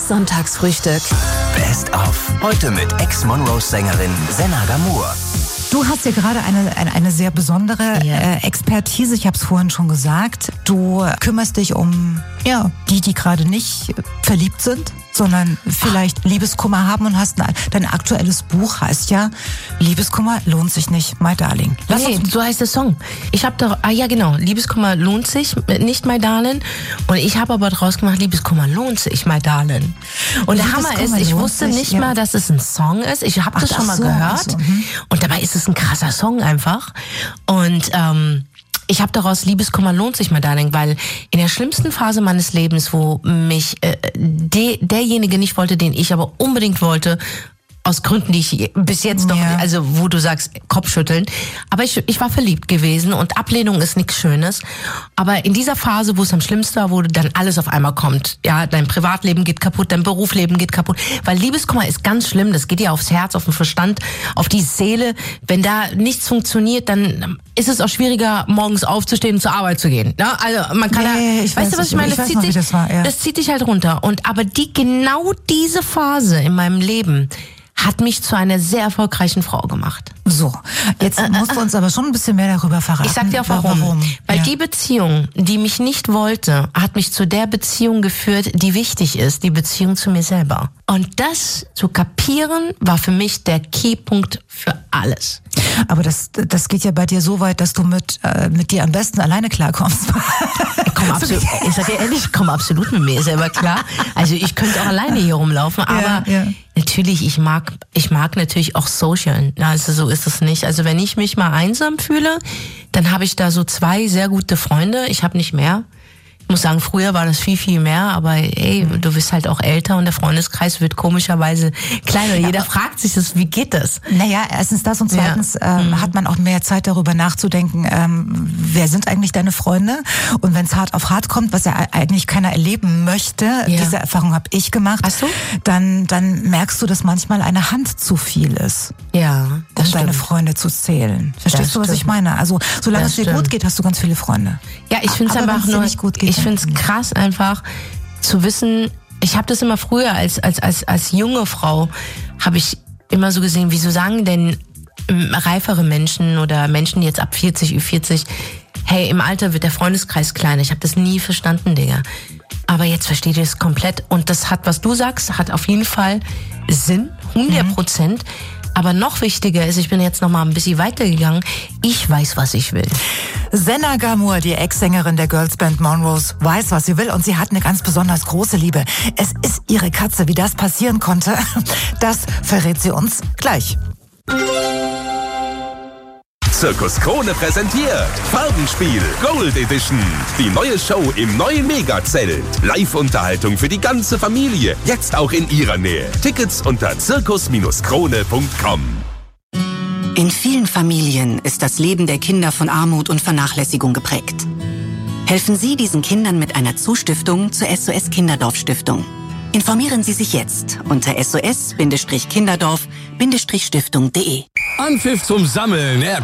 Sonntagsfrühstück. Best of. Heute mit Ex-Monrose-Sängerin Senna Gamur. Du hast ja gerade eine sehr besondere Expertise, ich habe es vorhin schon gesagt. Du kümmerst dich um die gerade nicht verliebt sind, sondern vielleicht Liebeskummer haben und hast dein aktuelles Buch heißt ja Liebeskummer lohnt sich nicht, my darling. So heißt der Song. Ich habe doch, genau, Liebeskummer lohnt sich nicht, my darling. Und ich habe aber draus gemacht, Liebeskummer lohnt sich, my darling. Und der Hammer ist, ich wusste nicht mal, dass es ein Song ist. Ich habe das schon mal gehört. Und dabei ist es ein krasser Song einfach. Und ich habe daraus Liebeskummer lohnt sich, my darling, weil in der schlimmsten Phase meines Lebens, wo mich derjenige nicht wollte, den ich aber unbedingt wollte, aus Gründen, die ich bis jetzt noch, also wo du sagst, Kopfschütteln. Aber ich war verliebt gewesen und Ablehnung ist nichts Schönes. Aber in dieser Phase, wo es am schlimmsten war, wo dann alles auf einmal kommt. Ja, dein Privatleben geht kaputt, dein Berufsleben geht kaputt. Weil Liebeskummer ist ganz schlimm. Das geht ja aufs Herz, auf den Verstand, auf die Seele. Wenn da nichts funktioniert, dann ist es auch schwieriger, morgens aufzustehen und zur Arbeit zu gehen. Ja, also man kann weißt du, was ich meine? Das zieht dich halt runter. Aber genau diese Phase in meinem Leben hat mich zu einer sehr erfolgreichen Frau gemacht. So, jetzt musst du uns aber schon ein bisschen mehr darüber verraten. Ich sag dir auch warum. Weil die Beziehung, die mich nicht wollte, hat mich zu der Beziehung geführt, die wichtig ist, die Beziehung zu mir selber. Und das zu kapieren, war für mich der Keypunkt für alles. Aber das geht ja bei dir so weit, dass du mit dir am besten alleine klarkommst. Ich sag dir ehrlich, ich komme absolut mit mir selber klar. Also ich könnte auch alleine hier rumlaufen, aber natürlich, ich mag natürlich auch Social. Also so ist es nicht. Also wenn ich mich mal einsam fühle, dann habe ich da so 2 sehr gute Freunde. Ich habe nicht mehr. Ich muss sagen, früher war das viel, viel mehr, aber du bist halt auch älter und der Freundeskreis wird komischerweise kleiner. Jeder fragt sich das, wie geht das? Naja, erstens das und zweitens hat man auch mehr Zeit darüber nachzudenken, wer sind eigentlich deine Freunde? Und wenn es hart auf hart kommt, was ja eigentlich keiner erleben möchte, diese Erfahrung habe ich gemacht, dann merkst du, dass manchmal eine Hand zu viel ist. Ja, um deine Freunde zu zählen. Verstehst du, was ich meine? Also solange es dir gut geht, hast du ganz viele Freunde. Ja, ich finde es einfach nur nicht gut geht. Ich finde es krass einfach zu wissen, ich habe das immer früher als junge Frau, habe ich immer so gesehen, wieso sagen denn reifere Menschen oder Menschen jetzt ab 40, Ü40, hey, im Alter wird der Freundeskreis kleiner. Ich habe das nie verstanden, Digga. Aber jetzt versteht ihr es komplett. Und das hat, was du sagst, hat auf jeden Fall Sinn, 100%. Aber noch wichtiger ist, ich bin jetzt noch mal ein bisschen weitergegangen, ich weiß, was ich will. Senna Gamur, die Ex-Sängerin der Girlsband Monrose, weiß, was sie will und sie hat eine ganz besonders große Liebe. Es ist ihre Katze. Wie das passieren konnte, das verrät sie uns gleich. Zirkus Krone präsentiert Farbenspiel Gold Edition. Die neue Show im neuen Megazelt. Live-Unterhaltung für die ganze Familie. Jetzt auch in ihrer Nähe. Tickets unter zirkus-krone.com. In vielen Familien ist das Leben der Kinder von Armut und Vernachlässigung geprägt. Helfen Sie diesen Kindern mit einer Zustiftung zur SOS Kinderdorf Stiftung. Informieren Sie sich jetzt unter sos-kinderdorf-stiftung.de. Anpfiff zum Sammeln.